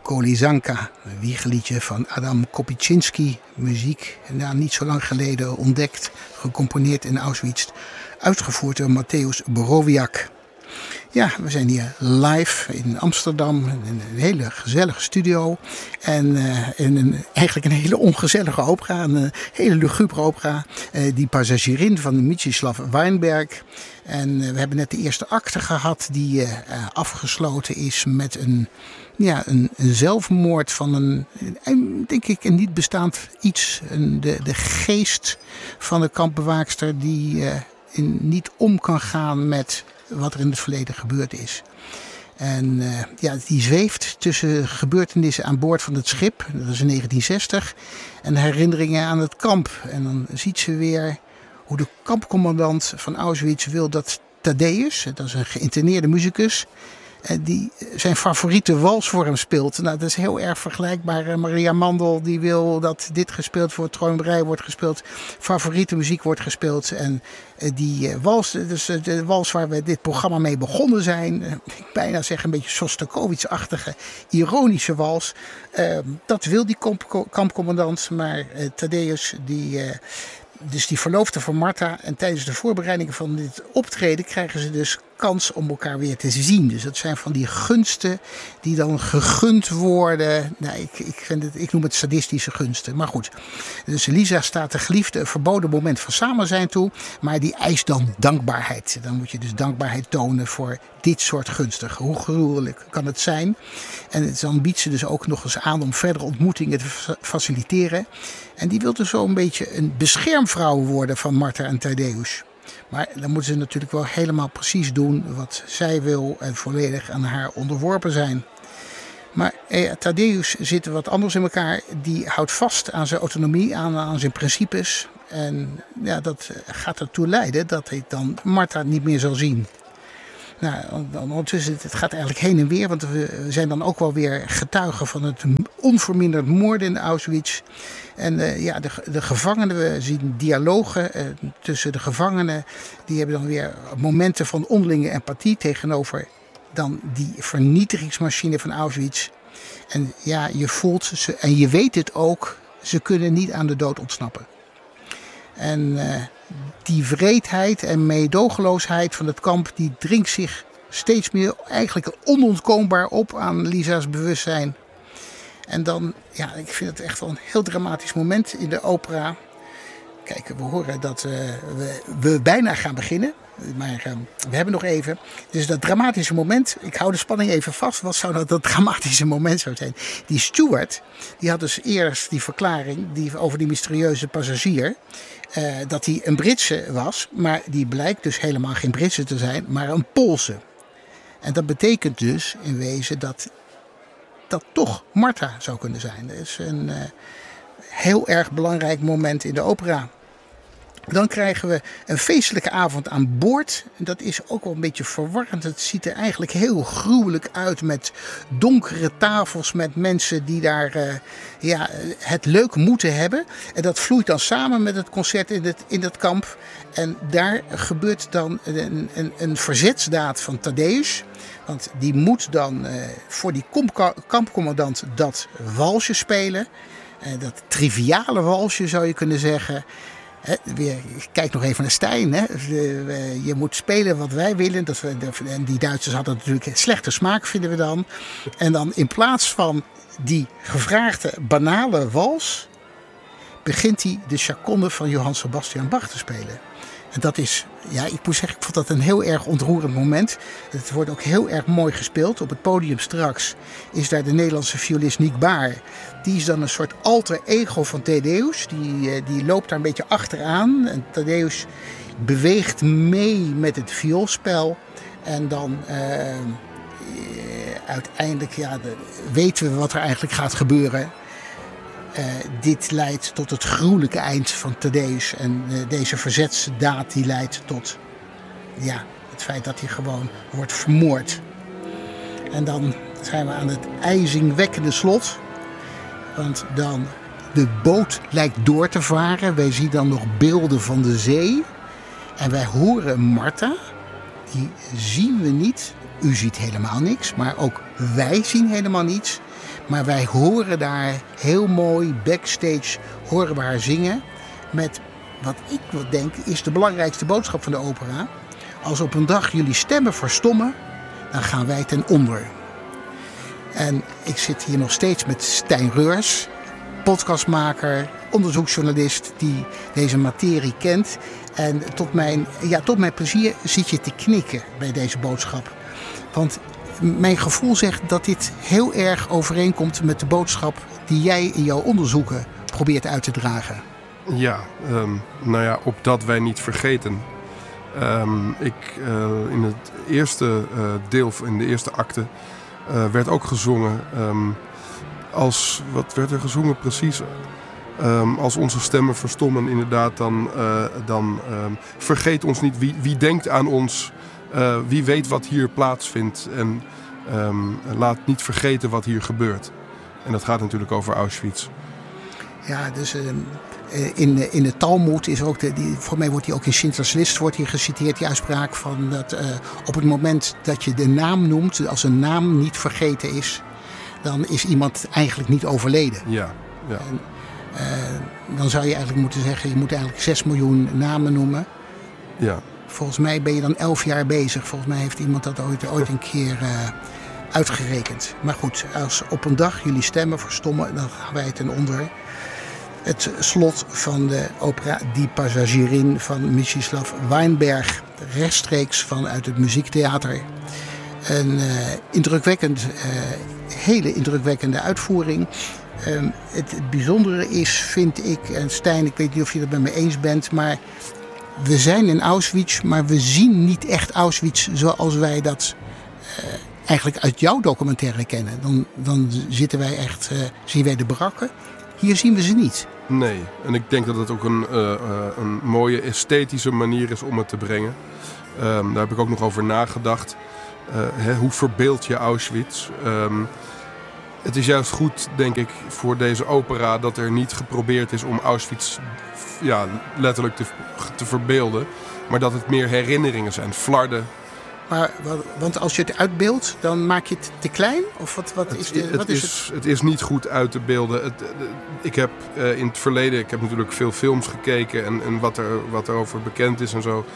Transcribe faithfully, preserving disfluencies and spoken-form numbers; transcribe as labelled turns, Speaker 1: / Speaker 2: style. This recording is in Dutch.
Speaker 1: Kołysanka, een wiegeliedje van Adam Kopyczynski. Muziek, nou, niet zo lang geleden ontdekt, gecomponeerd in Auschwitz. Uitgevoerd door Mateusz Borowiak. Ja, we zijn hier live in Amsterdam, in een hele gezellige studio. En uh, in een, eigenlijk een hele ongezellige opera, een hele lugubere opera. Uh, die Passagierin van Mieczysław Weinberg. En uh, we hebben net de eerste acte gehad die uh, afgesloten is met een, ja, een, een zelfmoord van een, een, denk ik, een niet bestaand iets. Een, de, de geest van de kampbewaakster die uh, in, niet om kan gaan met wat er in het verleden gebeurd is. En uh, ja, die zweeft tussen gebeurtenissen aan boord van het schip, dat is in negentien zestig, en herinneringen aan het kamp. En dan ziet ze weer hoe de kampcommandant van Auschwitz wil dat Tadeusz, dat is een geïnterneerde muzikus, die zijn favoriete wals voor hem speelt. Nou, dat is heel erg vergelijkbaar. Maria Mandel die wil dat dit gespeeld wordt, Traumerei wordt gespeeld, favoriete muziek wordt gespeeld. En die wals, dus de wals waar we dit programma mee begonnen zijn, ik bijna zeg een beetje Shostakovich-achtige, ironische wals. Dat wil die kamp- kampcommandant, maar Tadeusz die... Dus die verloofde van Marta. En tijdens de voorbereidingen van dit optreden krijgen ze dus kans om elkaar weer te zien. Dus dat zijn van die gunsten die dan gegund worden. Nou, ik, ik, vind het, ik noem het sadistische gunsten. Maar goed. Dus Lisa staat de geliefde een verboden moment van samen zijn toe. Maar die eist dan dankbaarheid. Dan moet je dus dankbaarheid tonen voor dit soort gunstigen. Hoe gruwelijk kan het zijn? En dan biedt ze dus ook nog eens aan om verdere ontmoetingen te faciliteren. En die wil dus zo een beetje een beschermvrouw worden van Marta en Tadeusz. Maar dan moeten ze natuurlijk wel helemaal precies doen wat zij wil en volledig aan haar onderworpen zijn. Maar eh, Tadeusz zit wat anders in elkaar. Die houdt vast aan zijn autonomie, aan, aan zijn principes. En ja, dat gaat ertoe leiden dat hij dan Marta niet meer zal zien. Nou, ondertussen, het gaat eigenlijk heen en weer, want we zijn dan ook wel weer getuigen van het onverminderd moorden in Auschwitz. En uh, ja, de, de gevangenen, we zien dialogen uh, tussen de gevangenen. Die hebben dan weer momenten van onderlinge empathie tegenover dan die vernietigingsmachine van Auschwitz. En ja, je voelt ze, en je weet het ook, ze kunnen niet aan de dood ontsnappen. En uh, die wreedheid en meedogenloosheid van het kamp, die dringt zich steeds meer eigenlijk onontkoombaar op aan Lisa's bewustzijn. En dan, ja, ik vind het echt wel een heel dramatisch moment in de opera. Kijk, we horen dat uh, we, we bijna gaan beginnen. Maar uh, we hebben nog even. Dus dat dramatische moment, ik hou de spanning even vast. Wat zou dat, dat dramatische moment zou zijn? Die steward, die had dus eerst die verklaring die, over die mysterieuze passagier. Uh, dat hij een Britse was. Maar die blijkt dus helemaal geen Britse te zijn, maar een Poolse. En dat betekent dus in wezen dat dat toch Marta zou kunnen zijn. Dat is een uh, heel erg belangrijk moment in de opera. Dan krijgen we een feestelijke avond aan boord. Dat is ook wel een beetje verwarrend. Het ziet er eigenlijk heel gruwelijk uit met donkere tafels, met mensen die daar uh, ja, het leuk moeten hebben. En dat vloeit dan samen met het concert in het, in dat kamp. En daar gebeurt dan een, een, een verzetsdaad van Tadeusz. Want die moet dan uh, voor die kampcommandant dat walsje spelen. Uh, dat triviale walsje zou je kunnen zeggen. He, weer, kijk nog even naar Stijn. Hè. Je moet spelen wat wij willen. Dat we, en die Duitsers hadden natuurlijk slechte smaak, vinden we dan. En dan in plaats van die gevraagde banale wals, begint hij de chaconde van Johann Sebastian Bach te spelen. En dat is, ja, ik moet zeggen, ik vond dat een heel erg ontroerend moment. Het wordt ook heel erg mooi gespeeld. Op het podium straks is daar de Nederlandse violist Niek Baar. Die is dan een soort alter ego van Tadeusz. Die, die loopt daar een beetje achteraan. En Tadeusz beweegt mee met het vioolspel. En dan uh, uiteindelijk ja, de, weten we wat er eigenlijk gaat gebeuren. Uh, dit leidt tot het gruwelijke eind van Tadeusz. En uh, deze verzetsdaad die leidt tot ja, het feit dat hij gewoon wordt vermoord. En dan zijn we aan het ijzingwekkende slot. Want dan de boot lijkt door te varen. Wij zien dan nog beelden van de zee. En wij horen Marta. Die zien we niet. u ziet helemaal niks, maar ook wij zien helemaal niets. Maar wij horen daar heel mooi backstage, horen we haar zingen met wat ik wel denk is de belangrijkste boodschap van de opera. Als op een dag jullie stemmen verstommen, dan gaan wij ten onder. En ik zit hier nog steeds met Stijn Reurs, podcastmaker, onderzoeksjournalist die deze materie kent. En tot mijn, ja, tot mijn plezier zit je te knikken bij deze boodschap. Want mijn gevoel zegt dat dit heel erg overeenkomt met de boodschap die jij in jouw onderzoeken probeert uit te dragen.
Speaker 2: Ja, um, nou ja, opdat wij niet vergeten. Um, ik, uh, in het eerste uh, deel, in de eerste acte, uh, werd ook gezongen. Um, als, wat werd er gezongen precies? Um, als onze stemmen verstommen, inderdaad, dan, uh, dan um, vergeet ons niet. Wie, wie denkt aan ons? Uh, wie weet wat hier plaatsvindt? En um, laat niet vergeten wat hier gebeurt. En dat gaat natuurlijk over Auschwitz.
Speaker 1: Ja, dus... Uh... In, in de Talmud is ook, de, die, voor mij wordt die ook in Schindlers List wordt die geciteerd, die uitspraak van dat uh, op het moment dat je de naam noemt, als een naam niet vergeten is, dan is iemand eigenlijk niet overleden.
Speaker 2: Ja, ja.
Speaker 1: En, uh, dan zou je eigenlijk moeten zeggen, je moet eigenlijk zes miljoen namen noemen.
Speaker 2: Ja.
Speaker 1: Volgens mij ben je dan elf jaar bezig. Volgens mij heeft iemand dat ooit, ooit een keer uh, uitgerekend. Maar goed, als op een dag jullie stemmen verstommen, dan gaan wij ten onder. Het slot van de opera Die Passagierin van Mstislav Weinberg, rechtstreeks vanuit het muziektheater. Een uh, indrukwekkend, uh, hele indrukwekkende uitvoering. Um, het, het bijzondere is, vind ik, en Stijn, ik weet niet of je het met me eens bent, maar we zijn in Auschwitz, maar we zien niet echt Auschwitz zoals wij dat uh, eigenlijk uit jouw documentaire kennen. Dan, dan zitten wij echt, uh, zien wij de barakken. Hier zien we ze niet.
Speaker 2: Nee, en ik denk dat het ook een, uh, uh, een mooie esthetische manier is om het te brengen. Um, daar heb ik ook nog over nagedacht. Uh, hè, hoe verbeeld je Auschwitz? Um, het is juist goed, denk ik, voor deze opera dat er niet geprobeerd is om Auschwitz ja, letterlijk te, te verbeelden. Maar dat het meer herinneringen zijn, flarden.
Speaker 1: Maar, want als je het uitbeeldt, dan maak je het te klein? Of wat, wat is, de,
Speaker 2: het,
Speaker 1: wat
Speaker 2: is,
Speaker 1: is het?
Speaker 2: Het is niet goed uit te beelden. Het, ik heb uh, in het verleden, ik heb natuurlijk veel films gekeken en, en wat er wat erover bekend is en zo.